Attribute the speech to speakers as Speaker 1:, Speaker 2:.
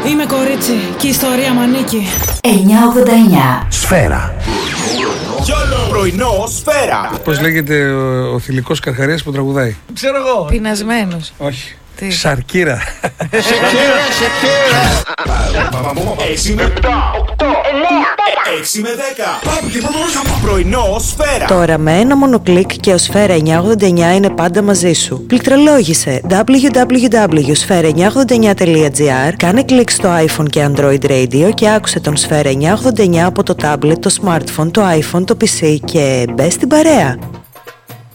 Speaker 1: Είμαι κορίτσι και η ιστορία μ' ανήκει.
Speaker 2: 989
Speaker 3: Σφαίρα.
Speaker 4: Πρωινό Σφαίρα.
Speaker 3: Πώς λέγεται ο θηλυκός Καρχαρίας που τραγουδάει?
Speaker 5: Ξέρω εγώ.
Speaker 1: Πεινασμένος.
Speaker 3: Όχι.
Speaker 1: Τι?
Speaker 3: Σαρκίρα.
Speaker 4: Σεκέρα. 6 με 7, 8, 9, 6 με 10. Πρωινό Σφαίρα.
Speaker 6: Τώρα με ένα μόνο κλικ και ο Σφαίρα 989 είναι πάντα μαζί σου. Πληκτρολόγησε www.sfera989.gr, κάνε κλικ στο iPhone και Android Radio και άκουσε τον Σφαίρα 989 από το tablet, το smartphone, το iPhone, το PC και μπες στην παρέα.